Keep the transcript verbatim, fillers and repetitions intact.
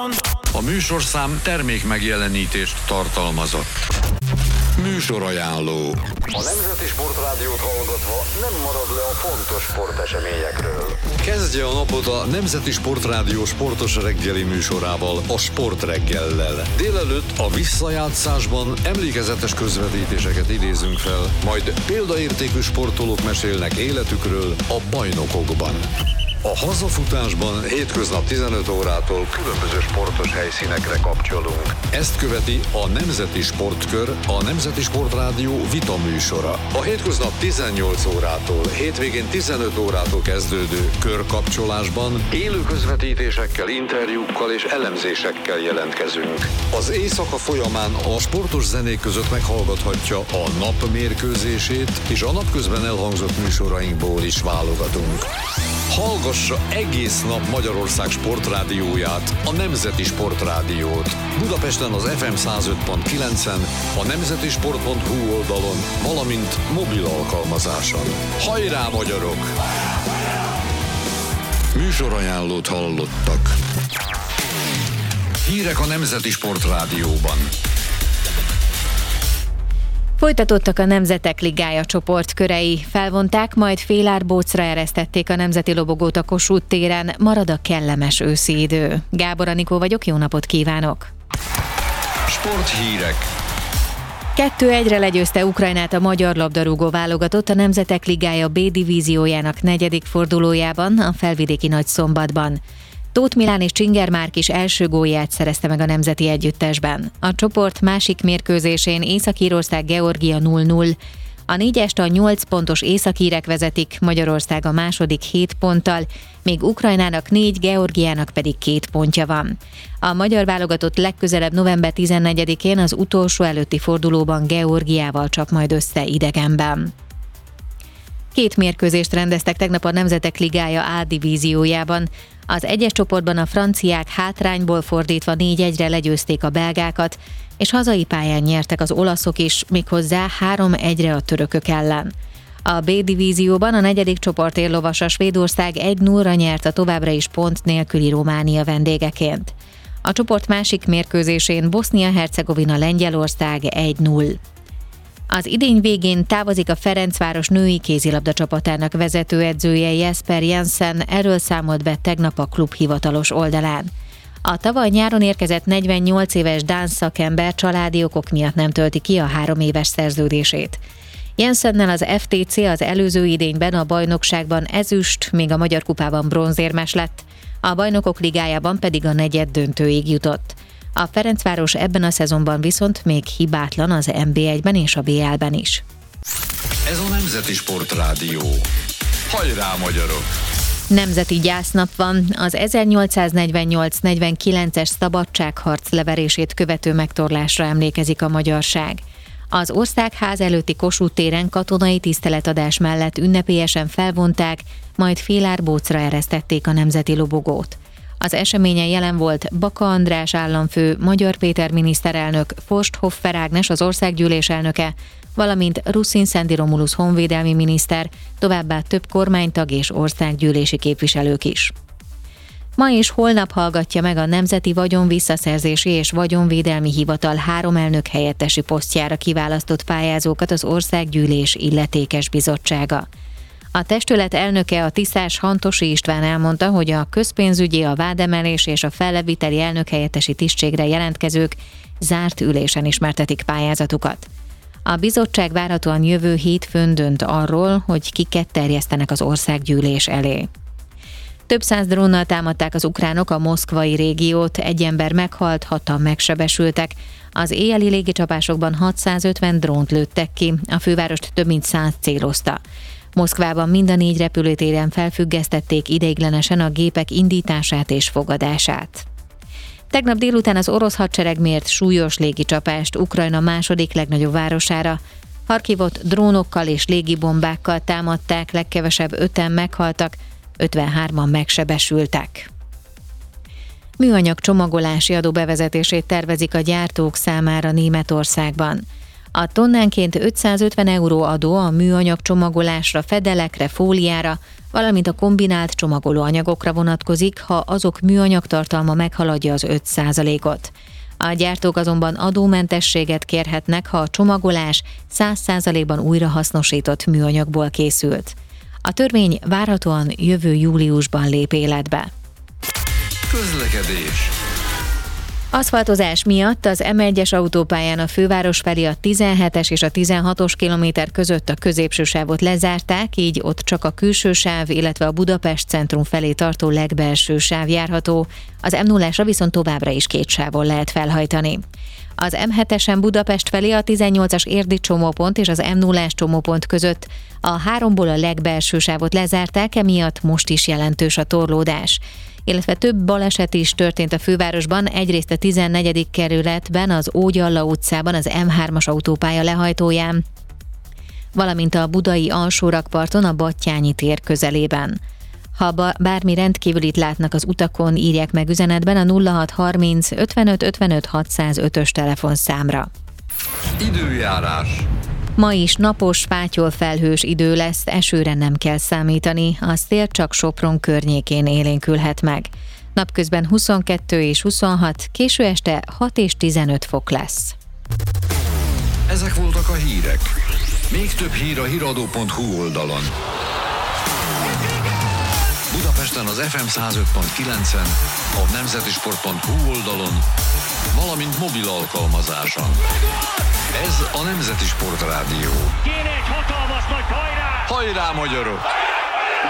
A műsorszám termék megjelenítést tartalmazott. Műsorajánló. A Nemzeti Sportrádiót hallgatva nem marad le a fontos sporteseményekről. Kezdje a napot a Nemzeti Sportrádió sportos reggeli műsorával, a Sportreggellel. Délelőtt a visszajátszásban emlékezetes közvetítéseket idézünk fel, majd példaértékű sportolók mesélnek életükről a bajnokokban. A hazafutásban hétköznap tizenöt órától különböző sportos helyszínekre kapcsolunk. Ezt követi a Nemzeti Sportkör, a Nemzeti Sportrádió vita műsora. A hétköznap tizennyolc órától, hétvégén tizenöt órától kezdődő körkapcsolásban élő közvetítésekkel, interjúkkal és elemzésekkel jelentkezünk. Az éjszaka folyamán a sportos zenék között meghallgathatja a nap mérkőzését, és a napközben elhangzott műsorainkból is válogatunk. Hallgassa egész nap Magyarország sportrádióját, a Nemzeti Sportrádiót. Budapesten az ef em száz öt pont kilencen, a nemzeti sport pont hu oldalon, valamint mobil alkalmazáson. Hajrá, magyarok! Műsorajánlót hallottak. Hírek a Nemzeti Sportrádióban. Folytatottak a Nemzetek Ligája csoportkörei, felvonták, majd félárbócra eresztették a nemzeti lobogót a Kossuth téren, marad a kellemes őszi idő. Gábor Anikó vagyok, jó napot kívánok! Sporthírek. kettő egyre legyőzte Ukrajnát a magyar labdarúgó válogatott a Nemzetek Ligája B divíziójának negyedik fordulójában, a felvidéki Nagyszombatban. Tóth Milán és Csinger Márk is első gólját szerezte meg a nemzeti együttesben. A csoport másik mérkőzésén Észak-Írország Georgia nulla nulla. A négyest a nyolc pontos északírek vezetik, Magyarország a második hét ponttal, míg Ukrajnának négy, Georgiának pedig két pontja van. A magyar válogatott legközelebb november tizennegyedikén az utolsó előtti fordulóban Georgiával csap majd össze idegenben. Két mérkőzést rendeztek tegnap a Nemzetek Ligája A divíziójában. Az egyes csoportban a franciák hátrányból fordítva négy egyre legyőzték a belgákat, és hazai pályán nyertek az olaszok is, méghozzá három egyre a törökök ellen. A B divízióban a negyedik csoport éllovasa Svédország egy nullra nyert a továbbra is pont nélküli Románia vendégeként. A csoport másik mérkőzésén Bosznia-Hercegovina Lengyelország egy nulla. Az idény végén távozik a Ferencváros női kézilabda csapatának vezetőedzője Jesper Jensen, erről számolt be tegnap a klub hivatalos oldalán. A tavaly nyáron érkezett negyvennyolc éves dán szakember családi okok miatt nem tölti ki a három éves szerződését. Jensennel az ef té cé az előző idényben a bajnokságban ezüst, míg a Magyar Kupában bronzérmes lett, a Bajnokok Ligájában pedig a negyed döntőig jutott. A Ferencváros ebben a szezonban viszont még hibátlan az en bé egyben és a bé el-ben is. Ez a Nemzeti Sportrádió. Hajrá, magyarok! Nemzeti gyásznap van, az ezernyolcszáznegyvennyolc negyvenkilences szabadságharc leverését követő megtorlásra emlékezik a magyarság. Az Országház előtti Kossuth téren katonai tiszteletadás mellett ünnepélyesen felvonták, majd félárbócra eresztették a nemzeti lobogót. Az eseményen jelen volt Baka András államfő, Magyar Péter miniszterelnök, Forsthoffer Ágnes az országgyűlés elnöke, valamint Ruszin Szendi Romulusz honvédelmi miniszter, továbbá több kormánytag és országgyűlési képviselők is. Ma és holnap hallgatja meg a Nemzeti Vagyon Visszaszerzési és Vagyonvédelmi Hivatal három elnök helyettesi posztjára kiválasztott pályázókat az országgyűlés illetékes bizottsága. A testület elnöke, a tisztás Hantosi István elmondta, hogy a közpénzügyi, a vádemelés és a felleviteli elnökhelyettesi tisztségre jelentkezők zárt ülésen ismertetik pályázatukat. A bizottság várhatóan jövő hétfőn dönt arról, hogy kiket terjesztenek az országgyűlés elé. Több száz drónnal támadták az ukránok a moszkvai régiót, egy ember meghalt, hatan megsebesültek. Az éjjeli légicsapásokban hatszázötven drónt lőttek ki, a fővárost több mint száz célozta. Moszkvában mind a négy repülőtéren felfüggesztették ideiglenesen a gépek indítását és fogadását. Tegnap délután az orosz hadsereg mért súlyos légicsapást Ukrajna második legnagyobb városára. Harkivot drónokkal és légibombákkal támadták, legkevesebb öten meghaltak, ötvenhárman megsebesültek. Műanyag csomagolási adó bevezetését tervezik a gyártók számára Németországban. A tonnánként ötszázötven euró adó a műanyag csomagolásra, fedelekre, fóliára, valamint a kombinált csomagolóanyagokra vonatkozik, ha azok műanyag tartalma meghaladja az öt százalékot. A gyártók azonban adómentességet kérhetnek, ha a csomagolás száz százalékban újrahasznosított műanyagból készült. A törvény várhatóan jövő júliusban lép életbe. Közlekedés. Aszfaltozás miatt az em egyes autópályán a főváros felé a tizenhetes és a tizenhatos kilométer között a középső sávot lezárták, így ott csak a külső sáv, illetve a Budapest centrum felé tartó legbelső sáv járható, az em nullásra viszont továbbra is két sávon lehet felhajtani. Az em hetesen Budapest felé a tizennyolcas érdi csomópont és az em nullás csomópont között a háromból a legbelső sávot lezárták, emiatt most is jelentős a torlódás. Illetve több baleset is történt a fővárosban, egyrészt a tizennegyedik kerületben, az Ógyalla utcában, az em hármas autópálya lehajtóján, valamint a budai alsórakparton, a Battyányi tér közelében. Ha bármi rendkívülit látnak az utakon, írják meg üzenetben a nulla hat harminc ötvenöt ötvenöt hatszázötös telefonszámra. Időjárás. Ma is napos, fátyol-felhős idő lesz, esőre nem kell számítani, a szél csak Sopron környékén élénkülhet meg. Napközben huszonkettő és huszonhat, késő este hat és tizenöt fok lesz. Ezek voltak a hírek. Még több hír a híradó pont hu oldalon. Budapesten az ef em száz öt pont kilencen, a nemzetisport pont hu oldalon, valamint mobil alkalmazáson. Ez a Nemzeti Sport Rádió. Kéne egy hatalmas nagy hajrá! Hajrá, magyarok!